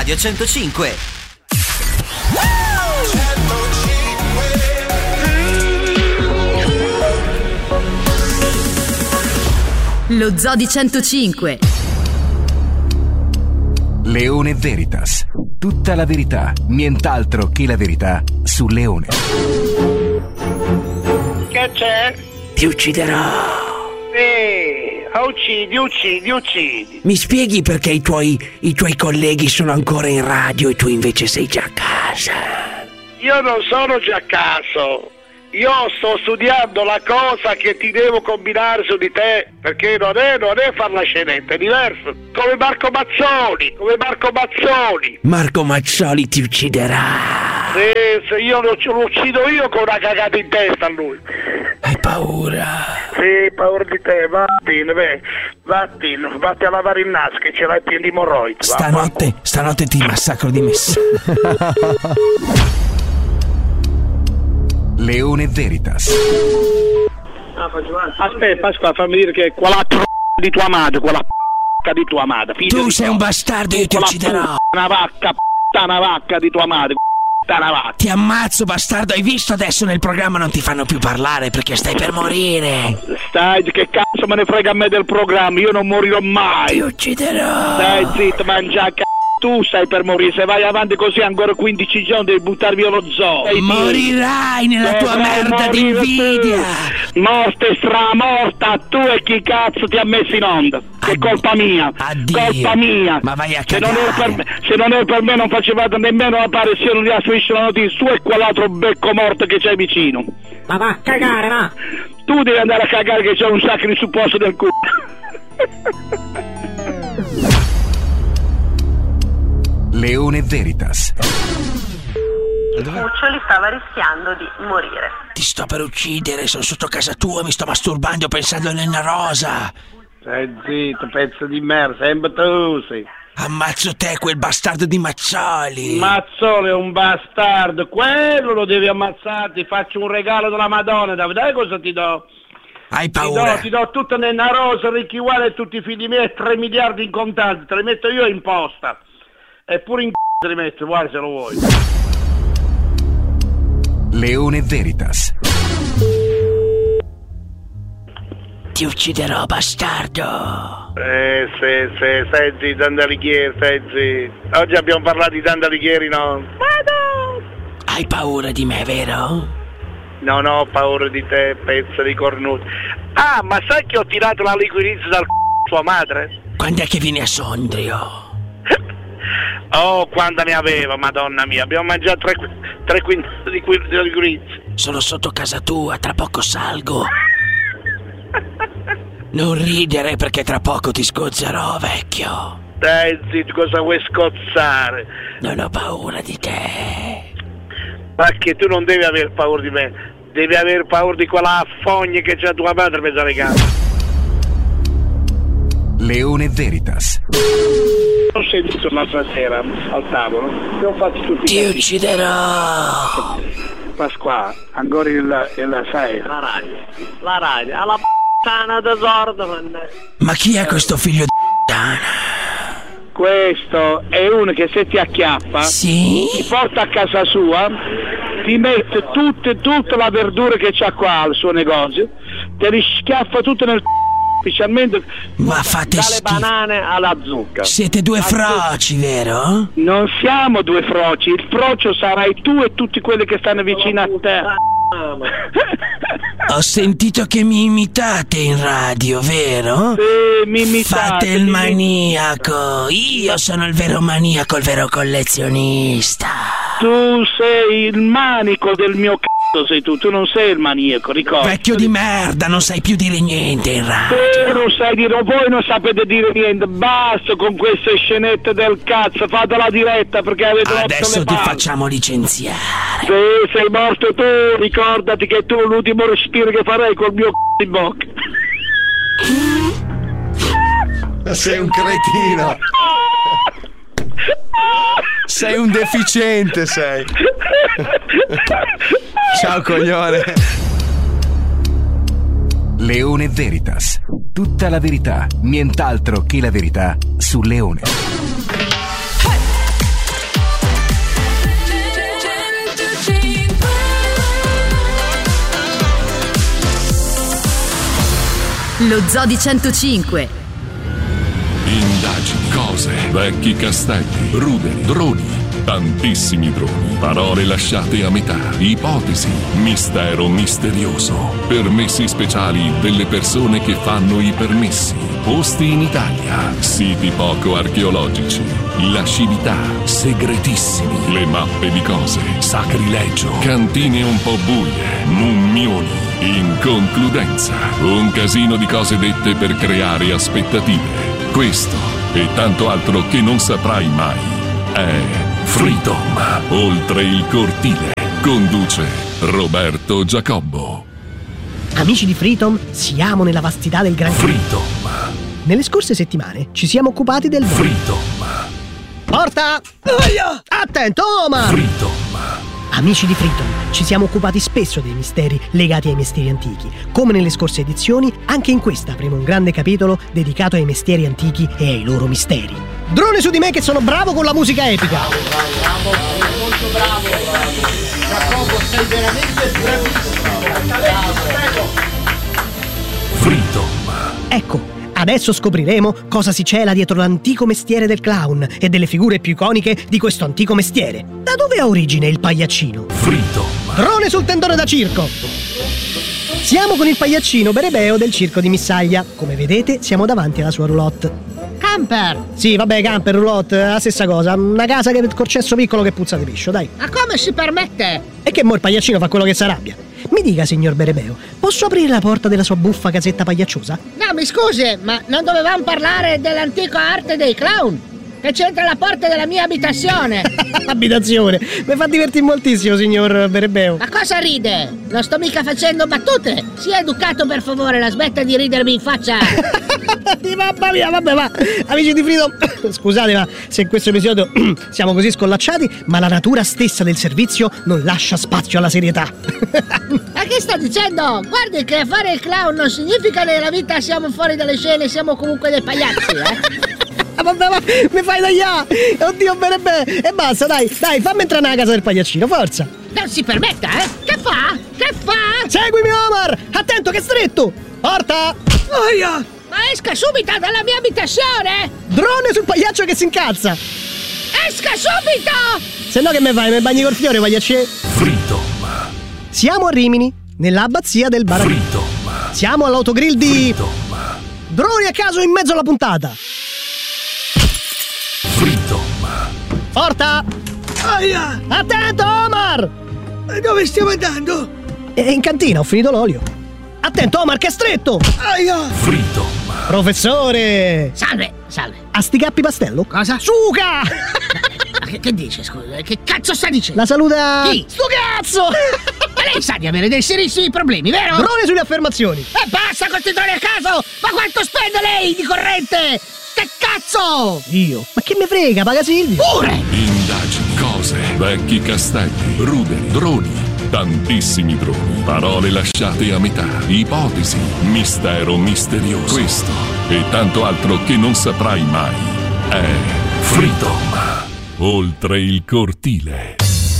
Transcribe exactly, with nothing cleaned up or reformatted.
Radio centocinque. Lo Zoo di centocinque. Leone Veritas. Tutta la verità, nient'altro che la verità su Leone. Che c'è? Ti ucciderò. Sì, uccidi, uccidi, uccidi. Mi spieghi perché i tuoi, i tuoi colleghi sono ancora in radio e tu invece sei già a casa? Io non sono già a casa. Io sto studiando la cosa che ti devo combinare su di te, perché non è, non è far la scenetta, è diverso. Come Marco Mazzoli, come Marco Mazzoli. Marco Mazzoli ti ucciderà. Sì, se io lo, lo uccido io con una cagata in testa a lui. Hai paura? Sì, paura di te, vattene, beh, vattene, vatti a lavare il naso che ce l'hai pieno di emorroidi. Stanotte, stanotte ti massacro di messa. Leone Veritas. Aspetta, Pasqua, fammi dire che quella p***a di tua madre, quella p***a di tua madre. Tu sei un bastardo, io ti ucciderò. Una vacca, p***a, una vacca di tua madre, p***a, una vacca. Ti ammazzo, bastardo, hai visto adesso nel programma non ti fanno più parlare perché stai per morire. Stai, che cazzo me ne frega a me del programma, io non morirò mai. Ti ucciderò. Stai zitto, mangia c***o. Tu stai per morire, se vai avanti così ancora quindici giorni devi buttar via lo zoo. Morirai nella tua merda di invidia. Morte stramorta, tu e chi cazzo ti ha messo in onda? Che è colpa mia. Addio. Colpa mia. Ma vai a se non, cagare. per me, se non è per me non facevate nemmeno l'apparizione di Asfish la notizia. Tu e quell'altro becco morto che c'hai vicino. Ma va a cagare, va. Tu devi andare a cagare che c'è un sacco di supposto del culo. Leone Veritas. Cuccioli stava rischiando di morire. Ti sto per uccidere, sono sotto casa tua, mi sto masturbando pensando a Nena Rosa. Stai zitto, pezzo di merda, sempre tu sei. Ammazzo te, quel bastardo di Mazzoli. Mazzoli è un bastardo, quello lo devi ammazzare, ti faccio un regalo della Madonna, dai cosa ti do? Hai paura? Ti do, ti do tutta Nena Rosa, Ricchi Uguale e tutti i figli miei, tre miliardi in contanti, te li metto io in posta. E pure in c***o te li metto, guarda se lo vuoi. Leone Veritas. Ti ucciderò, bastardo. Eh, sì, sì, stai zitto, Dandalighieri, stai zitto. Oggi abbiamo parlato di Dandalighieri, no? Vado! Hai paura di me, vero? Non ho paura di te, pezzo di cornuto. Ah, ma sai che ho tirato la liquirizia dal c***o tua madre? Quando è che vieni a Sondrio? Oh, quanta ne aveva, madonna mia. Abbiamo mangiato tre, tre quintali di, di liquirizia. Sono sotto casa tua, tra poco salgo. Non ridere perché tra poco ti sgozzerò, vecchio. Dai zitto, cosa vuoi scozzare? Non ho paura di te. Ma che tu non devi aver paura di me, devi aver paura di quella fogna che c'ha tua madre per le gambe. Leone Veritas. Ho sentito l'altra sera al tavolo, abbiamo fatto tutti. Ti ucciderò. Pasqua, ancora il, il sai. La radio, la radio, alla p***ana da sordo. Ma chi è questo figlio di p***ana? Questo è uno che se ti acchiappa, sì? Ti porta a casa sua, ti mette tutte, tutta la verdura che c'ha qua al suo negozio, te li schiaffa tutto nel c***o. Specialmente ma fate dalle schifo. Banane alla zucca. Siete due froci, vero? Non siamo due froci, il frocio sarai tu e tutti quelli che stanno vicino a te. Ho sentito che mi imitate in radio, vero? Sì, mi imitate. Fate il maniaco. Io sono il vero maniaco, il vero collezionista. Tu sei il manico del mio c***o, sei tu, tu non sei il maniaco, ricorda. Vecchio di merda, non sai più dire niente in radio. Te non sai dire, voi non sapete dire niente, basta con queste scenette del cazzo, fate la diretta perché avete rotto le palle. Adesso ti facciamo licenziare. Sì, sei morto tu, ricordati che tu l'ultimo respiro che farei col mio c***o in bocca. Sei un cretino. Sei un deficiente, sei. Ciao coglione. Leone Veritas. Tutta la verità, nient'altro che la verità su Leone. Lo Zoo di centocinque. Indagini, cose, vecchi castelli, ruderi, droni, tantissimi droni, parole lasciate a metà, ipotesi, mistero misterioso, permessi speciali delle persone che fanno i permessi, posti in Italia, siti poco archeologici, lascività, segretissimi, le mappe di cose, sacrilegio, cantine un po' buie, mummioni. In concludenza, un casino di cose dette per creare aspettative. Questo e tanto altro che non saprai mai è Freedom, oltre il cortile. Conduce Roberto Giacobbo. Amici di Freedom, siamo nella vastità del Gran Freedom. Nelle scorse settimane ci siamo occupati del Freedom. Porta! Attento, Omar! Freedom. Amici di Freedom, ci siamo occupati spesso dei misteri legati ai mestieri antichi. Come nelle scorse edizioni, anche in questa avremo un grande capitolo dedicato ai mestieri antichi e ai loro misteri. Drone su di me che sono bravo con la musica epica! Bravo, bravo, bravo, sei molto bravo, bravo. Giacobbo, sei veramente bravissimo. Freedom. Ecco, adesso scopriremo cosa si cela dietro l'antico mestiere del clown e delle figure più iconiche di questo antico mestiere. Da dove ha origine il pagliaccino? Freedom. Drone sul tendone da circo! Siamo con il pagliaccino Berebeo del circo di Missaglia. Come vedete, siamo davanti alla sua roulotte. Camper! Sì, vabbè, camper, roulotte, la stessa cosa. Una casa che col cesso piccolo che puzza di piscio, dai. Ma come si permette? E che mo il pagliaccino fa quello che si arrabbia. Mi dica, signor Berebeo, posso aprire la porta della sua buffa casetta pagliacciosa? No, mi scusi, ma non dovevamo parlare dell'antica arte dei clown? Che c'entra la porta della mia abitazione? Abitazione? Mi fa divertire moltissimo, signor Berebeo. Ma cosa ride? Non sto mica facendo battute. Sia educato, per favore, la smetta di ridermi in faccia. Mamma mia, vabbè, va. Amici di Freedom, scusate, ma se in questo episodio siamo così scollacciati, ma la natura stessa del servizio non lascia spazio alla serietà. Ma che sta dicendo? Guardi che fare il clown non significa che nella vita siamo fuori dalle scene, siamo comunque dei pagliacci, eh? Vabbè, va, mi fai tagliare! Oddio, bene bene! E basta, dai, dai, fammi entrare nella casa del pagliaccino, forza! Non si permetta, eh? Che fa? Che fa? Seguimi, Omar! Attento, che stretto! Porta! Aia! Ma esca subito dalla mia abitazione! Drone sul pagliaccio che si incazza! Esca subito! Se no che me fai? Me bagni col fiore, pagliacce? Freedom. Siamo a Rimini, nell'abbazia del Bar. Freedom. Siamo all'autogrill di... Freedom. Droni a caso in mezzo alla puntata! Freedom. Porta! Aia! Attento, Omar! E dove stiamo andando? È in cantina, ho finito l'olio. Attento, Omar, che è stretto! Aia! Freedom. Professore! Salve, salve. A sti cappi pastello? Cosa? Suca! Ma che, che dice, scusa? Che cazzo sta dicendo? La saluta... Chi? Sto cazzo! Ma lei sa di avere dei serissimi problemi, vero? Drone sulle affermazioni! E basta con sti droni a caso! Ma quanto spende lei di corrente? Che cazzo? Io? Ma che me frega, paga Silvio! Pure! Indagini, cose, vecchi castelli, ruderi, droni, tantissimi droni, parole lasciate a metà, ipotesi, mistero misterioso. Questo e tanto altro che non saprai mai è Freedom, oltre il cortile.